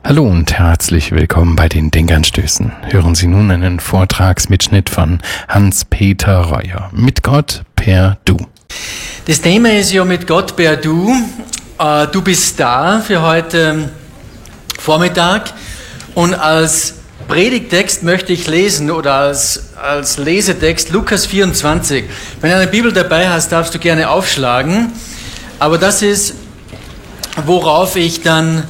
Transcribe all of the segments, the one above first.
Hallo und herzlich willkommen bei den Denkanstößen. Hören Sie nun einen Vortragsmitschnitt von Hans-Peter Reuer. Mit Gott per Du. Das Thema ist ja mit Gott per Du. Du bist da für heute Vormittag. Und als Predigtext möchte ich lesen oder als Lesetext Lukas 24. Wenn du eine Bibel dabei hast, darfst du gerne aufschlagen. Aber das ist, worauf ich dann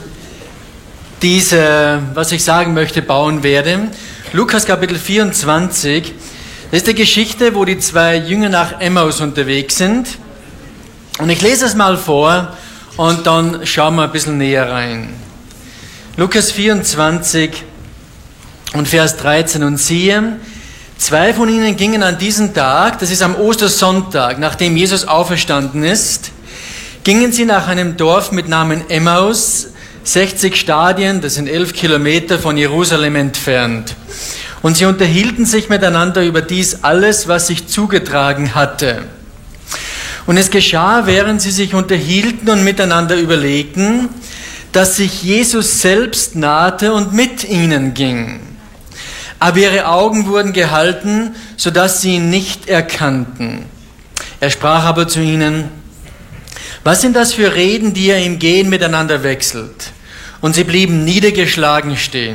was ich sagen möchte, bauen werde. Lukas Kapitel 24, das ist die Geschichte, wo die zwei Jünger nach Emmaus unterwegs sind. Und ich lese es mal vor und dann schauen wir ein bisschen näher rein. Lukas 24 und Vers 13. Und siehe, zwei von ihnen gingen an diesem Tag, das ist am Ostersonntag, nachdem Jesus auferstanden ist, gingen sie nach einem Dorf mit Namen Emmaus, 60 Stadien, das sind 11 Kilometer von Jerusalem entfernt. Und sie unterhielten sich miteinander über dies alles, was sich zugetragen hatte. Und es geschah, während sie sich unterhielten und miteinander überlegten, dass sich Jesus selbst nahte und mit ihnen ging. Aber ihre Augen wurden gehalten, sodass sie ihn nicht erkannten. Er sprach aber zu ihnen: Was sind das für Reden, die ihr im Gehen miteinander wechselt? Und sie blieben niedergeschlagen stehen.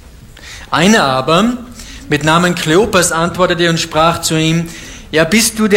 Einer aber, mit Namen Kleopas, antwortete und sprach zu ihm: Ja, bist du der